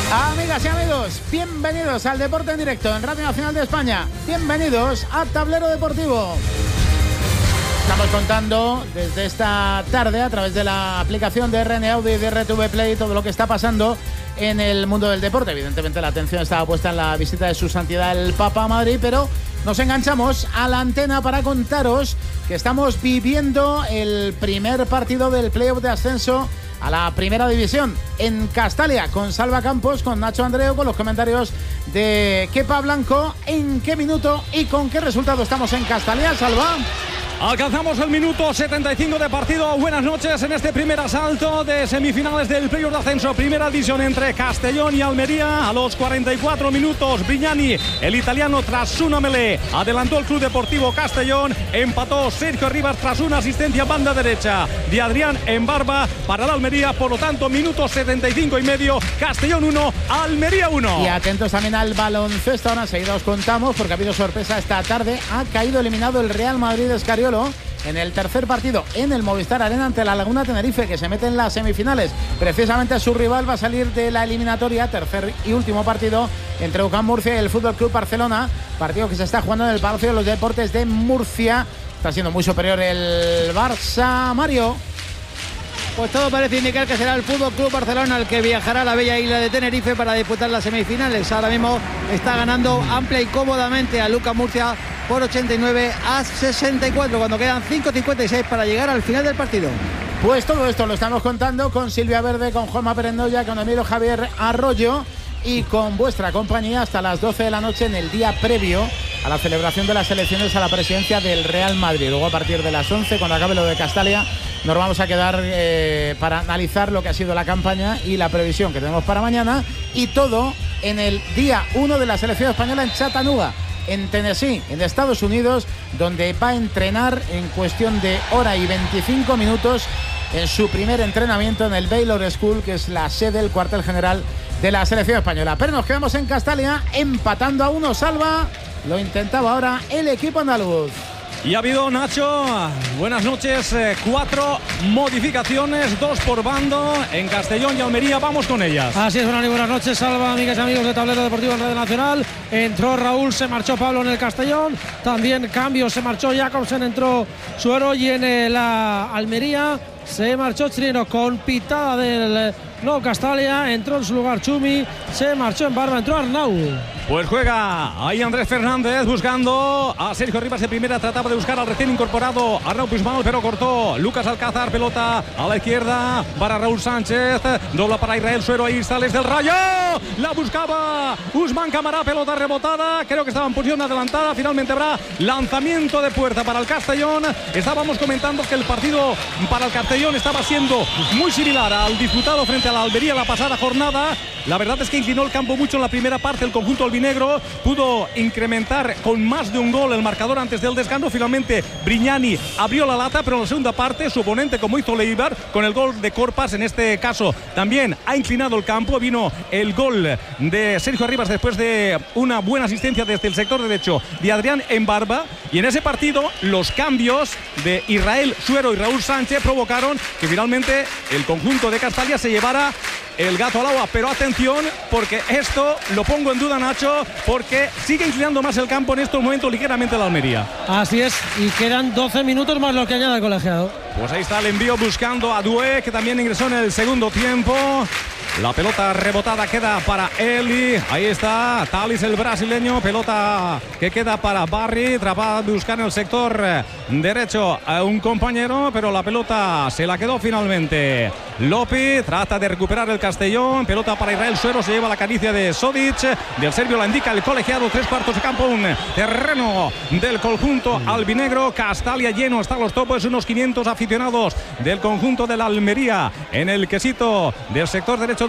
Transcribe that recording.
Amigas y amigos, bienvenidos al Deporte en Directo en Radio Nacional de España. Bienvenidos a Tablero Deportivo. Estamos contando desde esta tarde a través de la aplicación de RN Audio y de RTV Play todo lo que está pasando en el mundo del deporte. Evidentemente la atención estaba puesta en la visita de su santidad el Papa a Madrid, pero nos enganchamos a la antena para contaros que estamos viviendo el primer partido del playoff de ascenso a la primera división en Castalia, con Salva Campos, con Nacho Andreu, con los comentarios de Kepa Blanco. ¿En qué minuto y con qué resultado estamos en Castalia, Salva? Alcanzamos el minuto 75 de partido. Buenas noches en este primer asalto de semifinales del playoff de ascenso. Primera división entre Castellón y Almería. A los 44 minutos, Brignani, el italiano, tras una melee, adelantó el Club Deportivo Castellón. Empató Sergio Rivas tras una asistencia banda derecha de Adrián Embarba para la Almería. Por lo tanto, minuto 75 y medio. Castellón 1, Almería 1. Y atentos también al baloncesto. Ahora enseguida os contamos, porque ha habido sorpresa esta tarde. Ha caído eliminado el Real Madrid Escariolo en el tercer partido en el Movistar Arena ante la Laguna Tenerife, que se mete en las semifinales. Precisamente su rival va a salir de la eliminatoria, tercer y último partido entre UCAM Murcia y el Fútbol Club Barcelona, partido que se está jugando en el Palacio de los Deportes de Murcia. Está siendo muy superior el Barça, Mario. Pues todo parece indicar que será el Fútbol Club Barcelona el que viajará a la bella isla de Tenerife para disputar las semifinales. Ahora mismo está ganando amplia y cómodamente a UCAM Murcia por 89-64, cuando quedan 5:56 para llegar al final del partido. Pues todo esto lo estamos contando con Silvia Verde, con Juanma Perendoya, con Emilio Javier Arroyo y con vuestra compañía hasta las 12 de la noche en el día previo a la celebración de las elecciones a la presidencia del Real Madrid. Luego, a partir de las 11, cuando acabe lo de Castalia, nos vamos a quedar para analizar lo que ha sido la campaña y la previsión que tenemos para mañana, y todo en el día 1 de la selección española en Chattanooga, en Tennessee, en Estados Unidos, donde va a entrenar en cuestión de hora y 25 minutos en su primer entrenamiento en el Baylor School, que es la sede, el cuartel general de la selección española. Pero nos quedamos en Castalia empatando a 1, Salva. Lo intentaba ahora el equipo andaluz. Y ha habido, Nacho, buenas noches, 4 modificaciones, 2 por bando en Castellón y Almería. Vamos con ellas. Así es, buenas noches, Salva, amigas y amigos de Tablero Deportivo en Radio Nacional. Entró Raúl, se marchó Pablo en el Castellón. También cambio, se marchó Jacobsen, entró Suero, y en la Almería se marchó Chirino con pitada del Nuevo Castalia. Entró en su lugar Chumi, se marchó en Barba, entró Arnau. Pues juega ahí Andrés Fernández buscando a Sergio Rivas de primera. Trataba de buscar al recién incorporado Arnau Puigmal, pero cortó Lucas Alcázar. Pelota a la izquierda para Raúl Sánchez, dobla para Israel Suero. Ahí sales del Rayo, la buscaba Usman Camará, pelota rebotada, creo que estaba en posición adelantada. Finalmente habrá lanzamiento de puerta para el Castellón. Estábamos comentando que el partido para el Castellón estaba siendo muy similar al disputado frente a la Almería la pasada jornada. La verdad es que inclinó el campo mucho en la primera parte. El conjunto albinegro pudo incrementar con más de un gol el marcador antes del descanso. Finalmente Brignani abrió la lata, pero en la segunda parte su oponente, como hizo Leibar con el gol de Corpas, en este caso también ha inclinado el campo. Vino el gol de Sergio Rivas después de una buena asistencia desde el sector derecho de Adrián Embarba. Y en ese partido los cambios de Israel Suero y Raúl Sánchez provocaron que finalmente el conjunto de Castalia se llevara el gato al agua. Pero atención, porque esto lo pongo en duda, Nacho, porque sigue inclinando más el campo en estos momentos ligeramente la Almería. Así es, y quedan 12 minutos más lo que añade el colegiado. Pues ahí está el envío buscando a Doué, que también ingresó en el segundo tiempo. La pelota rebotada queda para Eli. Ahí está Thalys, el brasileño. Pelota que queda para Barry. Trata de buscar en el sector derecho a un compañero, pero la pelota se la quedó finalmente Lopi. Trata de recuperar el Castellón. Pelota para Israel Suero. Se lleva la caricia de Sodic. Del serbio la indica el colegiado. 3/4 de campo. Un terreno del conjunto albinegro. Castalia lleno hasta los topos. Unos 500 aficionados del conjunto de la Almería en el quesito del sector derecho